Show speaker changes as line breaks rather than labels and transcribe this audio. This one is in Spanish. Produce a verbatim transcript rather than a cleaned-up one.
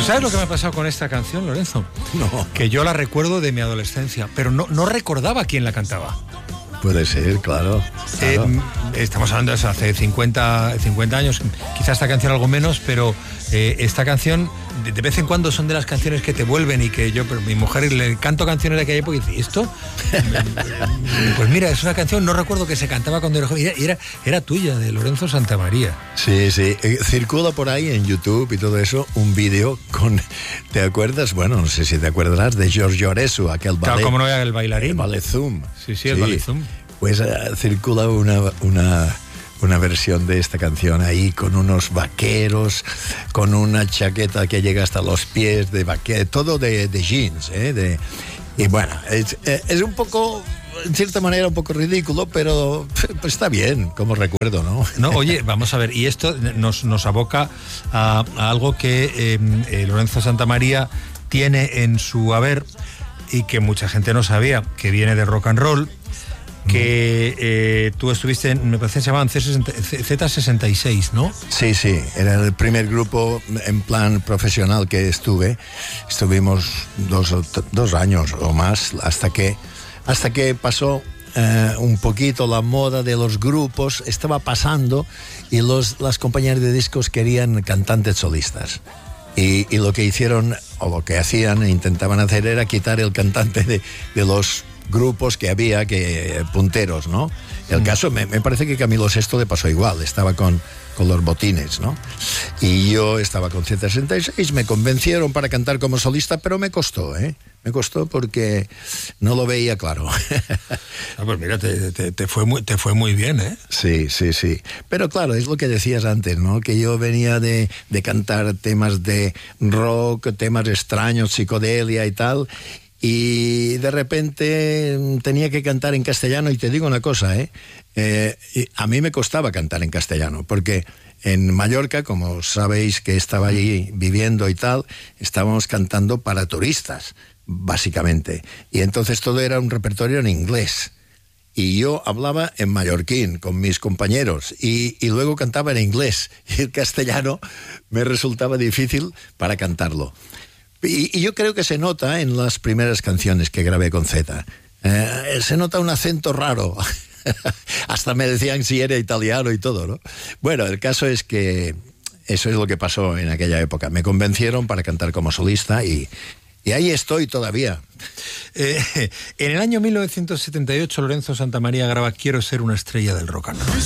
¿Sabes lo que me ha pasado con esta canción, Lorenzo?
No.
Que yo la recuerdo de mi adolescencia, pero no, no recordaba quién la cantaba.
Puede ser, claro. claro.
Eh, estamos hablando de eso hace cincuenta, cincuenta años, quizás esta canción algo menos, pero eh, esta canción de, de vez en cuando son de las canciones que te vuelven y que yo, pero mi mujer le canto canciones de aquella época y dice, ¿y esto? Pues mira, es una canción, no recuerdo que se cantaba cuando era joven, era, era tuya, de Lorenzo Santamaría.
Sí, sí, eh, circula por ahí en YouTube y todo eso un vídeo con, ¿te acuerdas? Bueno, no sé si te acordarás de Giorgio Aresu, aquel ballet.
Claro, como no era el bailarín.
El ballet Zoom.
Sí, sí, el sí. ballet Zoom.
Pues uh, circula una, una, una versión de esta canción ahí con unos vaqueros, con una chaqueta que llega hasta los pies de vaquero, todo de, de jeans, ¿eh? De, y bueno, es, es un poco, en cierta manera, un poco ridículo, pero pues está bien, como recuerdo, ¿no?
No, oye, vamos a ver, y esto nos, nos aboca a, a algo que eh, eh, Lorenzo Santamaría tiene en su haber y que mucha gente no sabía, que viene de rock and roll, que eh, tú estuviste en, me parece que se llamaban Z sesenta y seis, ¿no?
Sí, sí, era el primer grupo en plan profesional que estuve. Estuvimos dos, dos años o más hasta que, hasta que pasó eh, un poquito la moda de los grupos, estaba pasando y los, las compañías de discos querían cantantes solistas. Y, y lo que hicieron, o lo que hacían e intentaban hacer era quitar el cantante de, de los grupos que había, que punteros, ¿no? El mm. caso, me, me parece que Camilo Sesto le pasó igual, estaba con, con los Botines, ¿no? Y yo estaba con Z sesenta y seis, me convencieron para cantar como solista, pero me costó, ¿eh? Me costó porque no lo veía claro.
Ah, pues mira, te, te, te, fue muy, te fue muy bien, ¿eh?
Sí, sí, sí. Pero claro, es lo que decías antes, ¿no? Que yo venía de, de cantar temas de rock, temas extraños, psicodelia y tal, y de repente tenía que cantar en castellano, y te digo una cosa, ¿eh? eh a mí me costaba cantar en castellano, porque en Mallorca, como sabéis que estaba allí viviendo y tal, estábamos cantando para turistas, básicamente, y entonces todo era un repertorio en inglés. Y yo hablaba en mallorquín con mis compañeros y, y luego cantaba en inglés, y el castellano me resultaba difícil para cantarlo. Y, y yo creo que se nota en las primeras canciones que grabé con Z. Eh, se nota un acento raro. Hasta me decían si era italiano y todo, ¿no? Bueno, el caso es que eso es lo que pasó en aquella época. Me convencieron para cantar como solista y, y ahí estoy todavía.
Eh, en el año mil novecientos setenta y ocho, Lorenzo Santamaría graba Quiero ser una estrella del rock and roll.